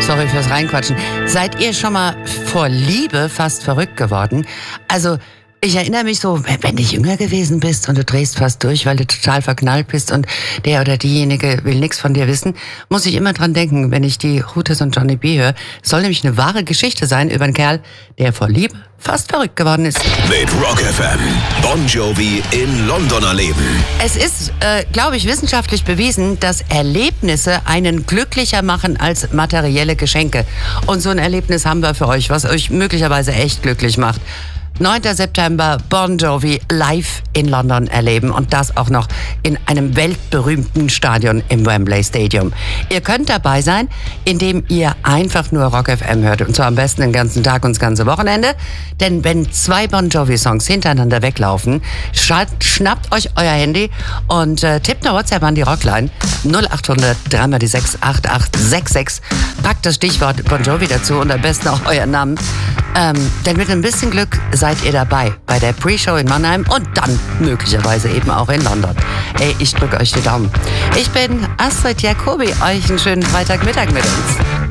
Sorry fürs Reinquatschen. Seid ihr schon mal vor Liebe fast verrückt geworden? Also, ich erinnere mich so, wenn du jünger gewesen bist und du drehst fast durch, weil du total verknallt bist und der oder diejenige will nichts von dir wissen, muss ich immer dran denken, wenn ich die Hooters und Johnny B höre. Es soll nämlich eine wahre Geschichte sein über einen Kerl, der vor Liebe fast verrückt geworden ist. Mit Rock FM. Bon Jovi in London erleben. Es ist, glaube ich, wissenschaftlich bewiesen, dass Erlebnisse einen glücklicher machen als materielle Geschenke. Und so ein Erlebnis haben wir für euch, was euch möglicherweise echt glücklich macht. 9. September, Bon Jovi live in London erleben und das auch noch in einem weltberühmten Stadion im Wembley Stadium. Ihr könnt dabei sein, indem ihr einfach nur Rock FM hört und zwar am besten den ganzen Tag und das ganze Wochenende, denn wenn 2 Bon Jovi Songs hintereinander weglaufen, schnappt euch euer Handy und tippt eine WhatsApp an die Rockline 0800 3x6 8866, packt das Stichwort Bon Jovi dazu und am besten auch euren Namen. Denn mit ein bisschen Glück seid ihr dabei bei der Pre-Show in Mannheim und dann möglicherweise eben auch in London. Ey, ich drücke euch die Daumen. Ich bin Astrid Jacobi, euch einen schönen Freitagmittag mit uns.